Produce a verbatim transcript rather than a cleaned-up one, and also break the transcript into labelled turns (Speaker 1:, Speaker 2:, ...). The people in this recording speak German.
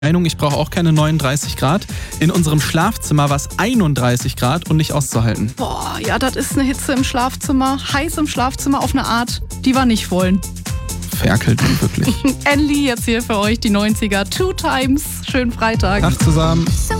Speaker 1: Meinung, ich brauche auch keine neununddreißig Grad. In unserem Schlafzimmer war es einunddreißig Grad und nicht auszuhalten.
Speaker 2: Boah, ja, das ist eine Hitze im Schlafzimmer. Heiß im Schlafzimmer auf eine Art, die wir nicht wollen.
Speaker 1: Ferkelt wirklich.
Speaker 2: Enli jetzt hier für euch, die neunziger. Two Times. Schönen Freitag.
Speaker 1: Tag zusammen.
Speaker 3: So